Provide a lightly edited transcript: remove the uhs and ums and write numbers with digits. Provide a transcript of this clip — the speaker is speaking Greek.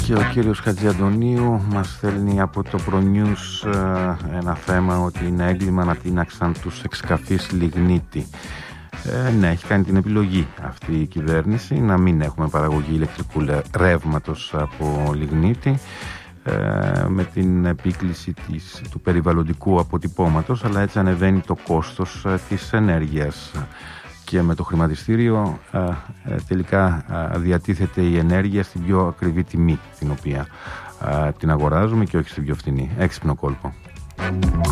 Και ο κύριος Χατζιαντονίου μας στέλνει από το ProNews ένα θέμα ότι είναι έγκλημα να τίναξαν τους εξκαφείς λιγνίτη. Ναι, έχει κάνει την επιλογή αυτή η κυβέρνηση να μην έχουμε παραγωγή ηλεκτρικού ρεύματος από λιγνίτη, με την επίκληση του περιβαλλοντικού αποτυπώματος, αλλά έτσι ανεβαίνει το κόστος της ενέργειας και με το χρηματιστήριο τελικά διατίθεται η ενέργεια στην πιο ακριβή τιμή την οποία την αγοράζουμε και όχι στην πιο φθηνή. Έξυπνο κόλπο.